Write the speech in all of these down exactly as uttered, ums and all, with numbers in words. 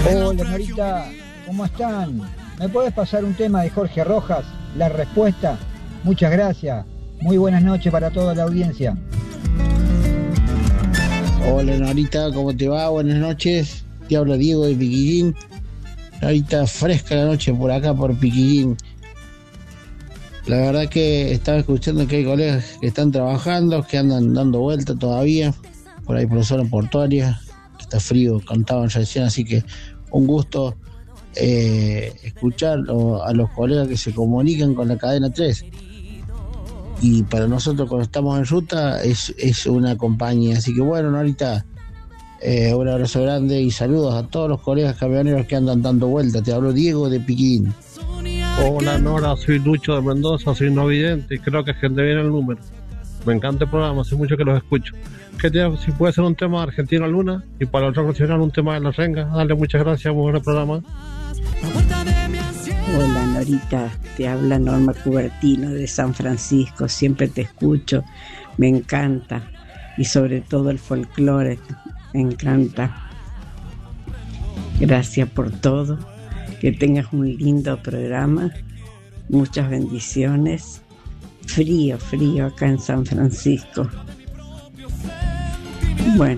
Hola Norita, ¿cómo están? ¿Me puedes pasar un tema de Jorge Rojas? La respuesta. Muchas gracias. Muy buenas noches para toda la audiencia. Hola Norita, ¿cómo te va? Buenas noches. Te habla Diego de Piquillín. Ahorita fresca la noche por acá, por Piquillín. La verdad que estaba escuchando que hay colegas que están trabajando, que andan dando vuelta todavía, por ahí por la zona portuaria, que está frío, cantaban recién, así que un gusto eh, escuchar a los colegas que se comunican con la cadena tres. Y para nosotros cuando estamos en ruta es, es una compañía, así que bueno, Norita, eh, un abrazo grande y saludos a todos los colegas camioneros que andan dando vuelta. Te hablo Diego de Piquín. Hola Nora, soy Lucho de Mendoza, soy no vidente y creo que gente viene el número. Me encanta el programa, hace mucho que los escucho. ¿Qué te, si puede ser un tema de Argentina Luna y para el otro nacional un tema de La Renga? Dale, muchas gracias, muy buen programa. Hola Norita, te habla Norma Cubertino de San Francisco, siempre te escucho, me encanta y sobre todo el folclore, me encanta. Gracias por todo, que tengas un lindo programa, muchas bendiciones. Frío, frío acá en San Francisco. Bueno,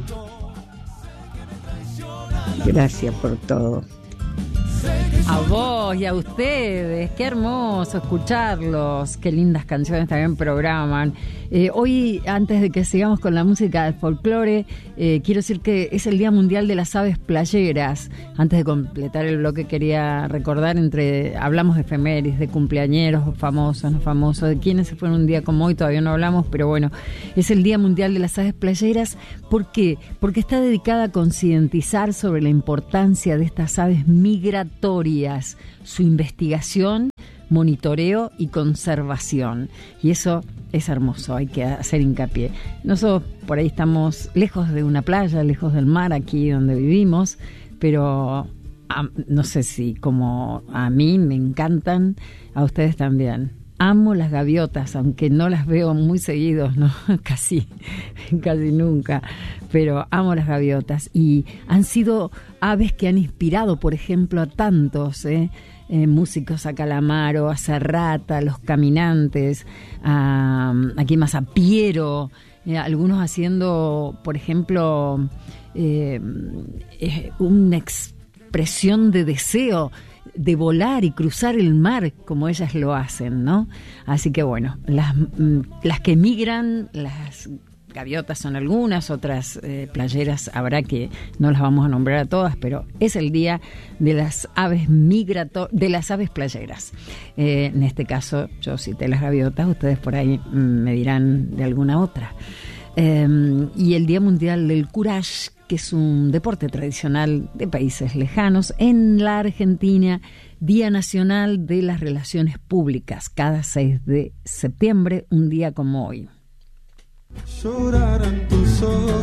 gracias por todo. A vos y a ustedes, qué hermoso escucharlos, qué lindas canciones también programan. Eh, hoy, antes de que sigamos con la música del folclore, eh, quiero decir que es el Día Mundial de las Aves Playeras. Antes de completar el bloque quería recordar, entre hablamos de efemérides, de cumpleañeros, famosos, no famosos, de quienes se fueron un día como hoy, todavía no hablamos, pero bueno, es el Día Mundial de las Aves Playeras. ¿Por qué? Porque está dedicada a concientizar sobre la importancia de estas aves migratorias, su investigación, monitoreo y conservación. Y eso es hermoso, hay que hacer hincapié. Nosotros por ahí estamos lejos de una playa, lejos del mar, aquí donde vivimos, pero a, no sé si como a mí me encantan, a ustedes también. Amo las gaviotas, aunque no las veo muy seguidos, ¿no? casi, casi nunca, pero amo las gaviotas y han sido aves que han inspirado, por ejemplo, a tantos, ¿eh? Eh, músicos, a Calamaro, a Serrata, a Los Caminantes, a, aquí más a Piero, eh, algunos haciendo, por ejemplo, eh, eh, una expresión de deseo de volar y cruzar el mar como ellas lo hacen, ¿no? Así que bueno, las, las que migran, las gaviotas son algunas, otras eh, playeras habrá que no las vamos a nombrar a todas, pero es el día de las aves migrato- de las aves playeras. Eh, en este caso yo cité las gaviotas, ustedes por ahí mm, me dirán de alguna otra. Eh, y el Día Mundial del Courage, que es un deporte tradicional de países lejanos, en la Argentina, Día Nacional de las Relaciones Públicas, cada seis de septiembre, un día como hoy. Llorarán tus ojos,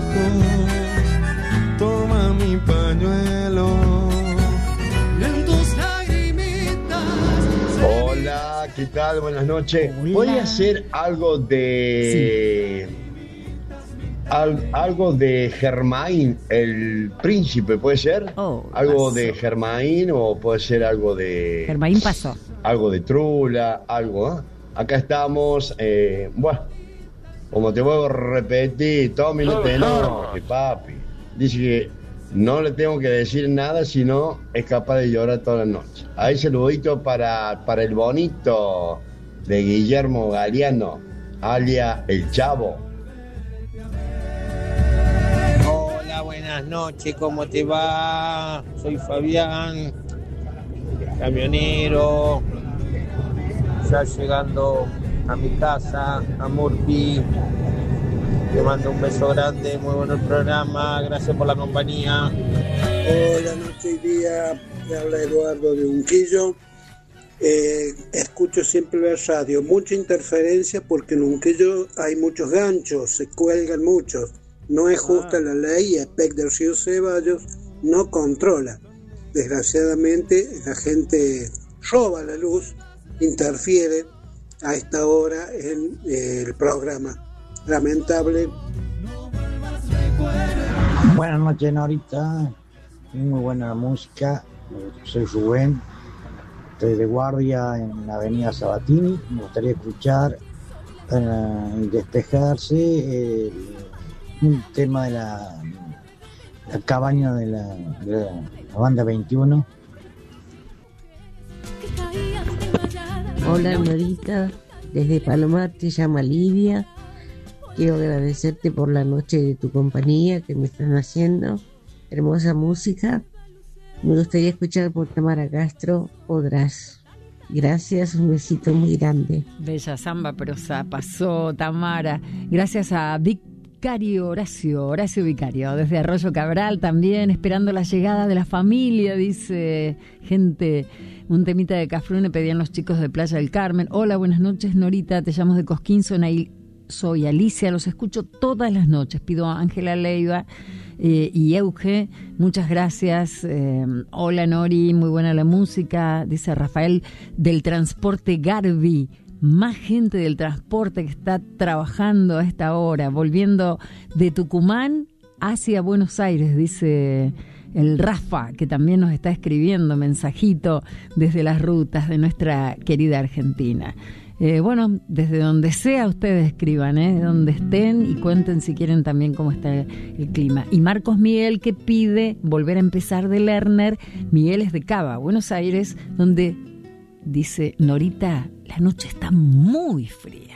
toma mi pañuelo, en tus lagrimitas. Hola, ¿qué tal? Buenas noches. ¿Podría hacer algo de... Sí. Al, algo de Germain, el príncipe, ¿puede ser? Oh, algo pasó. de Germain o puede ser algo de... Germain pasó. Algo de Trula, algo, ¿eh? Acá estamos, eh, bueno, como te vuelvo a repetir, Tommy, no te enojes, papi. Dice que no le tengo que decir nada, sino es capaz de llorar toda la noche. Ahí saludito para, para el bonito de Guillermo Galeano, alia El Chavo. Buenas noches, ¿cómo te va? Soy Fabián, camionero, ya llegando a mi casa, a Murphy. Te mando un beso grande, muy bueno el programa, gracias por la compañía. Hola, noche y día, me habla Eduardo de Unquillo. Eh, escucho siempre la radio, mucha interferencia porque en Unquillo hay muchos ganchos, se cuelgan muchos. No es justa la ley y Espec del Río Ceballos no controla. Desgraciadamente la gente roba la luz, interfiere a esta hora en eh, el programa. Lamentable. Buenas noches, Norita. muy buena música. Soy Rubén, estoy de guardia en la avenida Sabatini. Me gustaría escuchar uh, y despejarse eh, un tema de la, la cabaña de la, de la banda veintiuno. Hola Norita, desde Palomar te llama Lidia. Quiero agradecerte por la noche de tu compañía que me están haciendo. Hermosa música. Me gustaría escuchar por Tamara Castro, Podrás. Gracias, un besito muy grande. Bella samba prosa, pasó Tamara. Gracias a Vicario Horacio, Horacio Vicario, desde Arroyo Cabral también, esperando la llegada de la familia, dice gente. Un temita de Cafrune pedían los chicos de Playa del Carmen. Hola, buenas noches, Norita, te llamo de Cosquín, soy Alicia, los escucho todas las noches. Pido a Ángela Leiva eh, y Euge, muchas gracias. Eh, hola Nori, muy buena la música, dice Rafael del transporte Garbi. Más gente del transporte que está trabajando a esta hora, volviendo de Tucumán hacia Buenos Aires, dice el Rafa, que también nos está escribiendo mensajito desde las rutas de nuestra querida Argentina. Eh, bueno, desde donde sea ustedes escriban, ¿eh? Donde estén, y cuenten si quieren también cómo está el clima. Y Marcos Miguel, que pide volver a empezar de Lerner. Miguel es de Cava, Buenos Aires, donde dice: Norita, la noche está muy fría.